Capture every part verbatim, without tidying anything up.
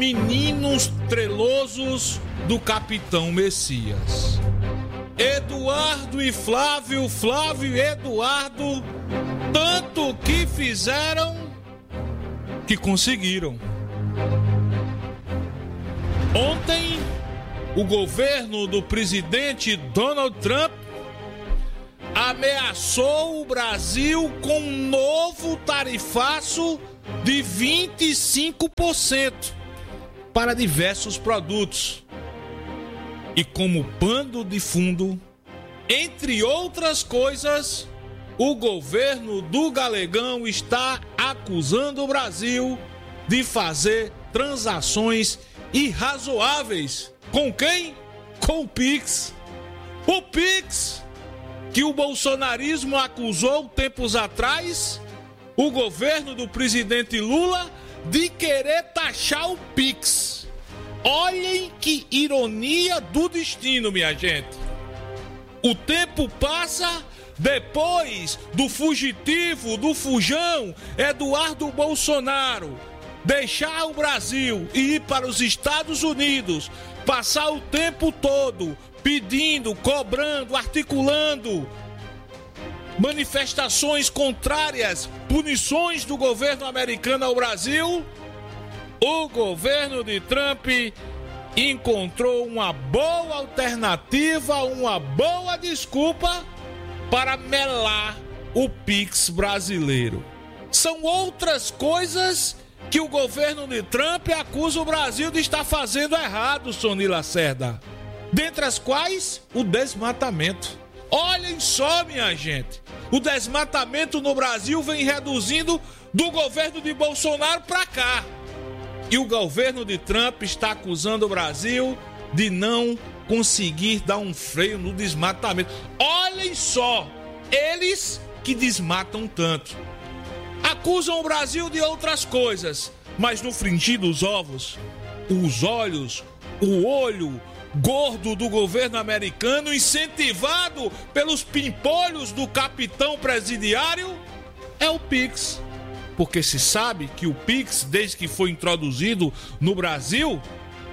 meninos trelosos do Capitão Messias. Eduardo e Flávio, Flávio e Eduardo, tanto que fizeram que conseguiram. Ontem, o governo do presidente Donald Trump ameaçou o Brasil com um novo tarifaço de vinte e cinco por cento para diversos produtos. E como pano de fundo, entre outras coisas, o governo do Galegão está acusando o Brasil de fazer transações irrazoáveis. Com quem? Com o Pix. O Pix que o bolsonarismo acusou tempos atrás o governo do presidente Lula de querer taxar o Pix. Olhem que ironia do destino, minha gente. O tempo passa, depois do fugitivo, do fujão Eduardo Bolsonaro deixar o Brasil e ir para os Estados Unidos, passar o tempo todo pedindo, cobrando, articulando manifestações contrárias, punições do governo americano ao Brasil, o governo de Trump encontrou uma boa alternativa, uma boa desculpa para melar o Pix brasileiro. São outras coisas que o governo de Trump acusa o Brasil de estar fazendo errado, Sony Lacerda. Dentre as quais, o desmatamento. Olhem só, minha gente, o desmatamento no Brasil vem reduzindo do governo de Bolsonaro para cá. E o governo de Trump está acusando o Brasil de não conseguir dar um freio no desmatamento. Olhem só, eles que desmatam tanto. Acusam o Brasil de outras coisas, mas no frigir dos ovos, os olhos, o olho gordo do governo americano, incentivado pelos pimpolhos do capitão presidiário, é o Pix. Porque se sabe que o Pix, desde que foi introduzido no Brasil,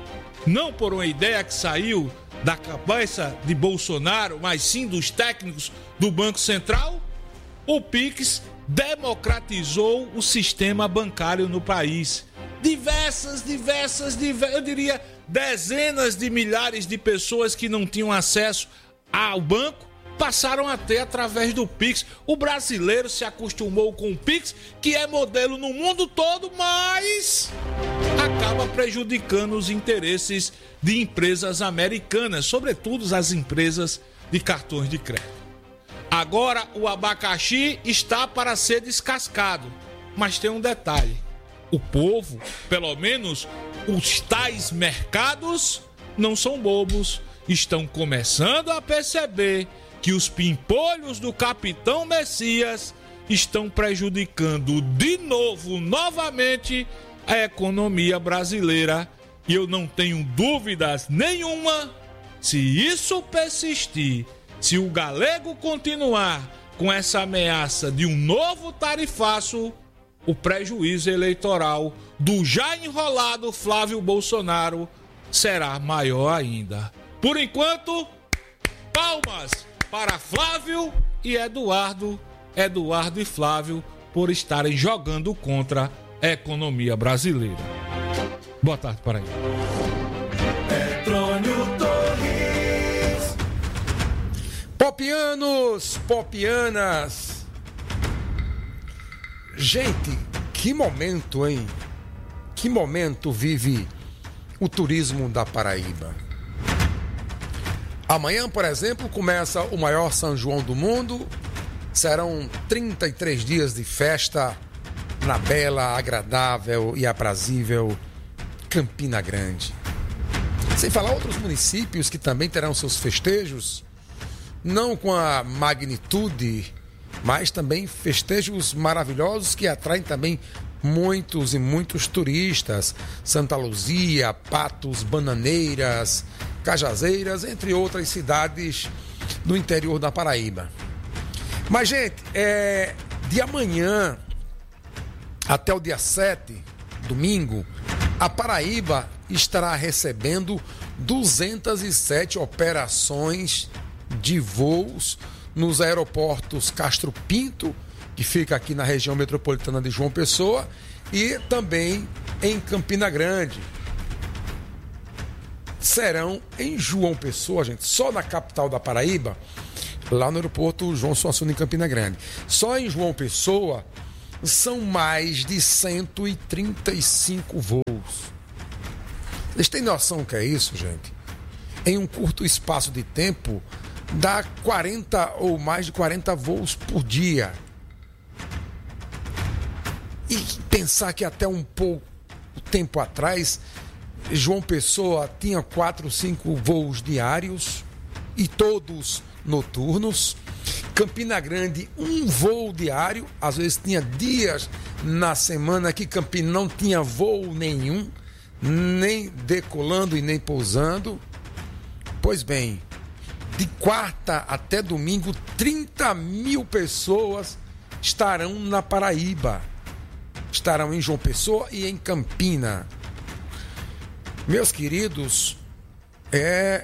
não por uma ideia que saiu da cabeça de Bolsonaro, mas sim dos técnicos do Banco Central, o Pix democratizou o sistema bancário no país. Diversas, diversas, diversas, eu diria dezenas de milhares de pessoas que não tinham acesso ao banco passaram a ter através do Pix. O brasileiro se acostumou com o Pix, que é modelo no mundo todo, mas acaba prejudicando os interesses de empresas americanas, sobretudo as empresas de cartões de crédito. Agora o abacaxi está para ser descascado, mas tem um detalhe: o povo, pelo menos os tais mercados, não são bobos, estão começando a perceber que os pimpolhos do capitão Messias estão prejudicando de novo, novamente, a economia brasileira. E eu não tenho dúvidas nenhuma, se isso persistir, se o Galego continuar com essa ameaça de um novo tarifaço, o prejuízo eleitoral do já enrolado Flávio Bolsonaro será maior ainda. Por enquanto, palmas para Flávio e Eduardo, Eduardo e Flávio, por estarem jogando contra a economia brasileira. Boa tarde para ele. Petrônio Torres. Popianos, popianas. Gente, que momento, hein? Que momento vive o turismo da Paraíba. Amanhã, por exemplo, começa o maior São João do mundo. Serão trinta e três dias de festa na bela, agradável e aprazível Campina Grande. Sem falar outros municípios que também terão seus festejos, não com a magnitude, mas também festejos maravilhosos que atraem também muitos e muitos turistas. Santa Luzia, Patos, Bananeiras, Cajazeiras, entre outras cidades do interior da Paraíba. Mas, gente, é, de amanhã até o dia sete, domingo, A Paraíba estará recebendo duzentas e sete operações de voos nos aeroportos Castro Pinto, que fica aqui na região metropolitana de João Pessoa, e também em Campina Grande. Serão em João Pessoa, gente, só na capital da Paraíba, lá no aeroporto João Suassuna, em Campina Grande. Só em João Pessoa são mais de cento e trinta e cinco voos. Vocês têm noção do que é isso, gente? Em um curto espaço de tempo, dá quarenta ou mais de quarenta voos por dia. E pensar que até um pouco tempo atrás, João Pessoa tinha quatro, cinco voos diários e todos noturnos. Campina Grande, um voo diário. Às vezes tinha dias na semana que Campina não tinha voo nenhum, nem decolando e nem pousando. Pois bem, de quarta até domingo, trinta mil pessoas estarão na Paraíba. Estarão em João Pessoa e em Campina. Meus queridos, é...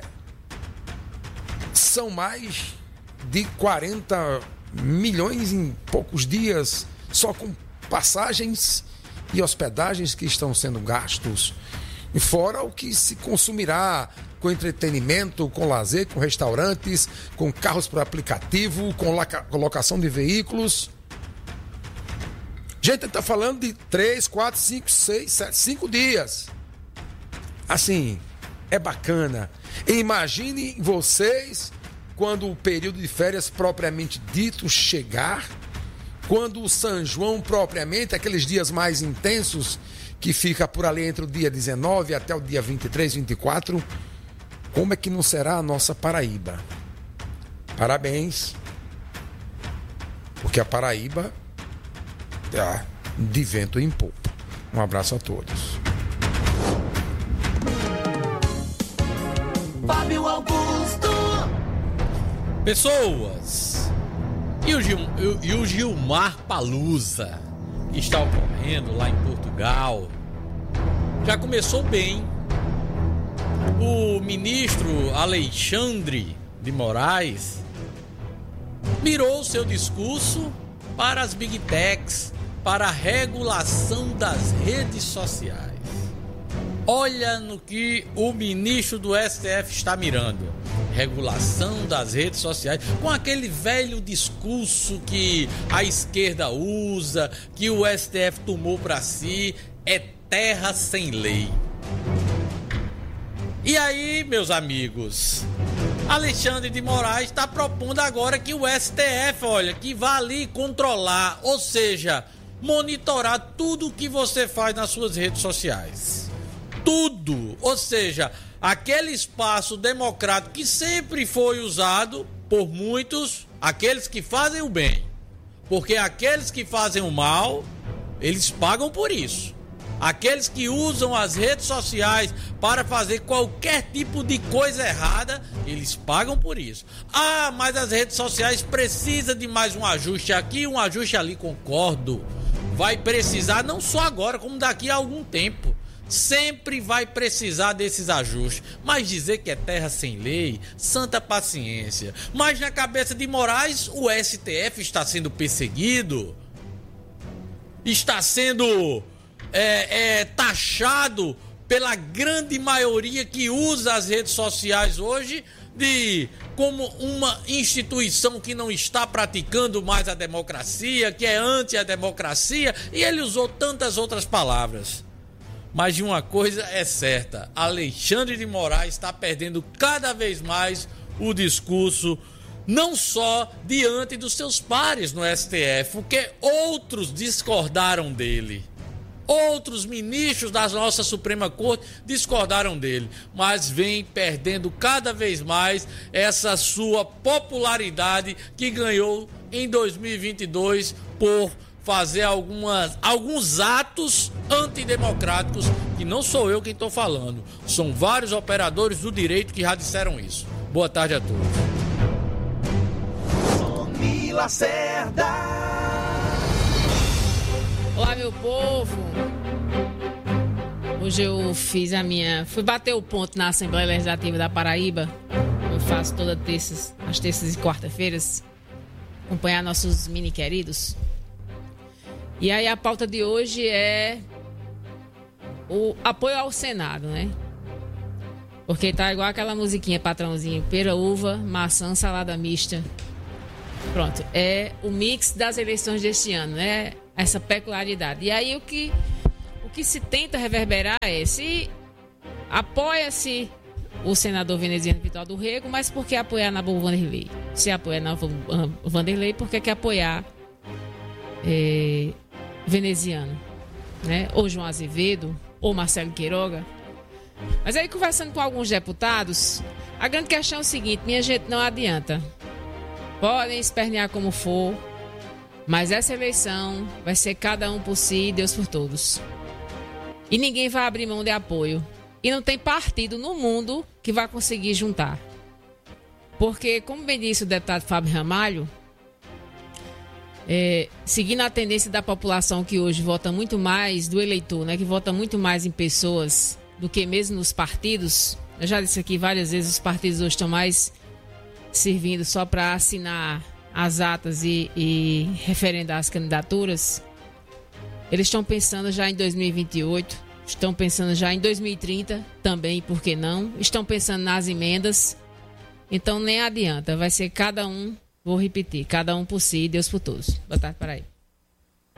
são mais de quarenta milhões em poucos dias, só com passagens e hospedagens que estão sendo gastos. E fora o que se consumirá com entretenimento, com lazer, com restaurantes, com carros por aplicativo, com locação de veículos. Gente, está falando de três, quatro, cinco, seis, sete, cinco dias. Assim, é bacana. Imaginem vocês quando o período de férias propriamente dito chegar, quando o São João propriamente, aqueles dias mais intensos, que fica por ali entre o dia dezenove até o dia vinte e três, vinte e quatro, como é que não será a nossa Paraíba? Parabéns, porque a Paraíba é de vento em popa. Um abraço a todos. Fábio Augusto. Pessoas, e o, Gil, e o Gilmar Palusa, que está ocorrendo lá em Portugal, já começou bem. O ministro Alexandre de Moraes mirou seu discurso para as Big Techs, para a regulação das redes sociais. Olha no que o ministro do S T F está mirando: regulação das redes sociais, com aquele velho discurso que a esquerda usa, que o S T F tomou para si, é terra sem lei. E aí, meus amigos, Alexandre de Moraes está propondo agora que o S T F, olha, que vá ali controlar, ou seja, monitorar tudo o que você faz nas suas redes sociais. Tudo, ou seja, aquele espaço democrático que sempre foi usado por muitos, aqueles que fazem o bem, porque aqueles que fazem o mal, eles pagam por isso. Aqueles que usam as redes sociais para fazer qualquer tipo de coisa errada, eles pagam por isso. Ah, mas as redes sociais precisam de mais um ajuste aqui, um ajuste ali, concordo. Vai precisar não só agora, como daqui a algum tempo. Sempre vai precisar desses ajustes. Mas dizer que é terra sem lei, santa paciência. Mas na cabeça de Moraes, o S T F está sendo perseguido, está sendo é, é, taxado pela grande maioria que usa as redes sociais hoje de como uma instituição que não está praticando mais a democracia, que é anti a democracia, e ele usou tantas outras palavras. Mas de uma coisa é certa: Alexandre de Moraes está perdendo cada vez mais o discurso, não só diante dos seus pares no S T F, porque outros discordaram dele. Outros ministros da nossa Suprema Corte discordaram dele, mas vem perdendo cada vez mais essa sua popularidade que ganhou em dois mil e vinte e dois por fazer algumas, alguns atos antidemocráticos, que não sou eu quem estou falando, são vários operadores do direito que já disseram isso. Boa tarde a todos. Tony Lacerda. Olá, meu povo. Hoje eu fiz a minha... Fui bater o ponto na Assembleia Legislativa da Paraíba. Eu faço todas terças, as terças e quarta-feiras. Acompanhar nossos mini queridos. E aí a pauta de hoje é o apoio ao Senado, né? Porque tá igual aquela musiquinha, patrãozinho. Pera, uva, maçã, salada mista. Pronto, é o mix das eleições deste ano, né? Essa peculiaridade. E aí o que, o que se tenta reverberar é se apoia-se o senador veneziano Vital do Rego, mas por que apoiar Nabu Vanderlei? Se apoia Nabu Vanderlei, por que quer apoiar é, veneziano? Né? Ou João Azevedo, ou Marcelo Queiroga. Mas aí, conversando com alguns deputados, a grande questão é o seguinte: minha gente, não adianta. Podem espernear como for, mas essa eleição vai ser cada um por si e Deus por todos. E ninguém vai abrir mão de apoio. E não tem partido no mundo que vai conseguir juntar. Porque, como bem disse o deputado Fábio Ramalho, é, seguindo a tendência da população que hoje vota muito mais, do eleitor, né, que vota muito mais em pessoas do que mesmo nos partidos. Eu já disse aqui várias vezes, os partidos hoje estão mais servindo só para assinar as atas e, e referendar as candidaturas. Eles estão pensando já em dois mil e vinte e oito, estão pensando já em dois mil e trinta também, por que não? Estão pensando nas emendas. Então nem adianta, vai ser cada um, vou repetir, cada um por si e Deus por todos. Boa tarde, para aí.